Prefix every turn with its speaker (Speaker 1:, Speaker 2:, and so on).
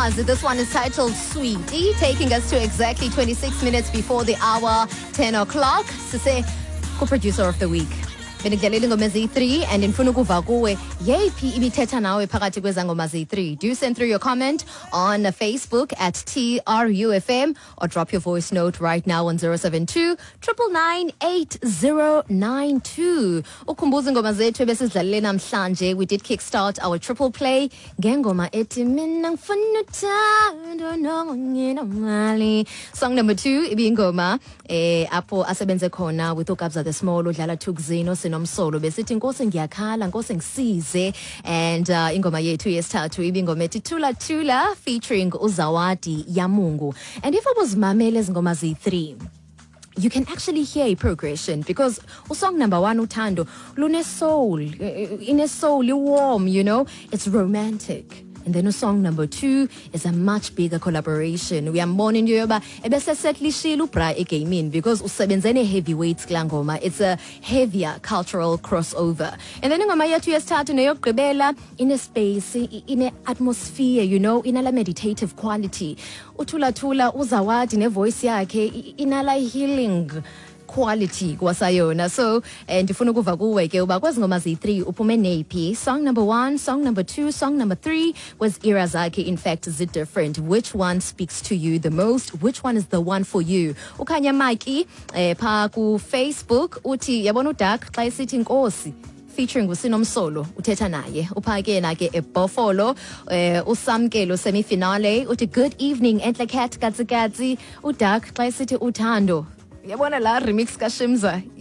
Speaker 1: Mars. This one is titled Sweetie, taking us to exactly 26 minutes before the hour, 10 o'clock. Sise, co-producer of the week. Benigdalile ngoma ezi-3 and ndifuna ukuva kuwe yeyiphi ibithetha nawe phakathi kweza ngoma ezi-3. Do send through your comment on Facebook at TRUFM or drop your voice note right now on 072 999 8092. Ukhumbuze ingoma zethu ebesidlalile namhlanje. We did kickstart our triple play ngengoma ethi mina ngifuna uthando nonginamali. Song number 2 ibingoma apho asebenze khona with uKabza the Small udlala Thukzino Nomsolo besithi Nkosi ngiyakhala Nkosi ngisize and ingoma yethu yesithathu ibingoma ethi Thula Thula featuring uZawadi Yamungu. And if I was mamele ezingoma zi-3, you can actually hear a progression because song number 1 uthando lune soul, ine soul warm, you know, it's romantic. And then song number 2 is a much bigger collaboration. We are mourning yoba ebese setlishile ubra egaming because usebenzene heavyweights klangoma. It's a heavier cultural crossover. And then ingoma yethu yesithathu neyokugqibela in a space, in a atmosphere, you know, in a meditative quality. Uthula Thula uZawadi ne voice yakhe inala healing quality kwasayona. So ndifuna ukuva kuwe ke uba kwezi ngoma zi-3 uphume nephi. Song number 1, song number 2, song number 3 was Irazaki. In fact, is it different? Which one speaks to you the most? Which one is the one for you? Ukhanya Mikey pha ku Facebook uthi yabona uDark xa isithi Nkosi featuring uSinomsolo uthetha naye uphake nake eBuffalo. Usamkelo semi-finale uthi good evening Enhle Cat Katsikatsi. uDark xa isithi uthando yabona la remix kaShimza